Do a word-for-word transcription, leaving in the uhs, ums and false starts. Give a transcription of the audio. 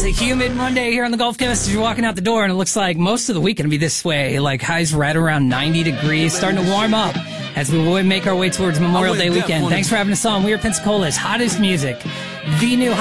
It's a humid Monday here on the Gulf Coast as you're walking out the door, and it looks like most of the week going to be this way. Like highs right around ninety degrees, starting to warm up as we make our way towards Memorial Day weekend. Thanks for having us on. We are Pensacola's hottest music, the new